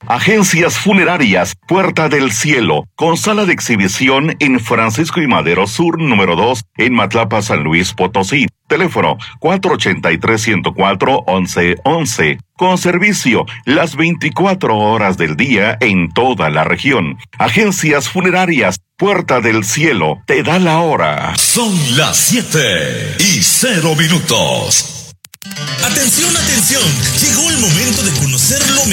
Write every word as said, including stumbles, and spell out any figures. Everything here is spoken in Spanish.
Agencias Funerarias Puerta del Cielo, con sala de exhibición en Francisco y Madero Sur número dos, en Matlapa, San Luis Potosí. Teléfono cuatro ochenta y tres, ciento cuatro, once once. Con servicio las veinticuatro horas del día en toda la región. Agencias Funerarias Puerta del Cielo te da la hora. Son las siete y cero minutos. Atención, atención. Llegó el momento de conocer lo mejor